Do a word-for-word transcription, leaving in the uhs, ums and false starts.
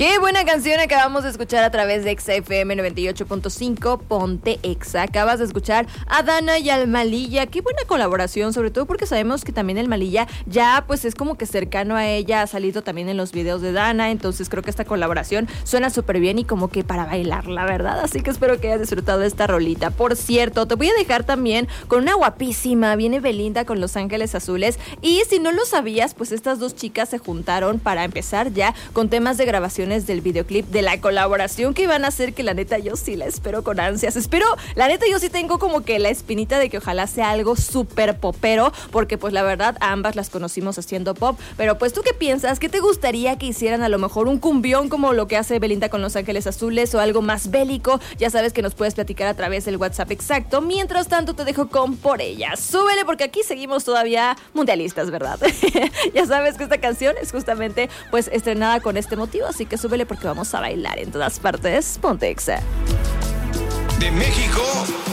Qué buena canción acabamos de escuchar a través de Exa F M noventa y ocho punto cinco, Ponte Exa. Acabas de escuchar a Dana y al Malilla. Qué buena colaboración, sobre todo porque sabemos que también el Malilla ya pues es como que cercano a ella, ha salido también en los videos de Dana, entonces creo que esta colaboración suena súper bien y como que para bailar, la verdad. Así que espero que hayas disfrutado de esta rolita. Por cierto, te voy a dejar también con una guapísima, viene Belinda con Los Ángeles Azules, y si no lo sabías, pues estas dos chicas se juntaron para empezar ya con temas de grabación del videoclip de la colaboración que iban a hacer, que la neta yo sí la espero con ansias. Espero, la neta yo sí tengo como que la espinita de que ojalá sea algo súper popero, porque pues la verdad a ambas las conocimos haciendo pop, pero pues ¿tú qué piensas? ¿Qué te gustaría que hicieran? A lo mejor un cumbión como lo que hace Belinda con Los Ángeles Azules, o algo más bélico. Ya sabes que nos puedes platicar a través del WhatsApp exacto. Mientras tanto te dejo con Por Ella. Súbele porque aquí seguimos todavía mundialistas, ¿verdad? Ya sabes que esta canción es justamente pues estrenada con este motivo, así que súbele porque vamos a bailar en todas partes. Ponte Exa. De México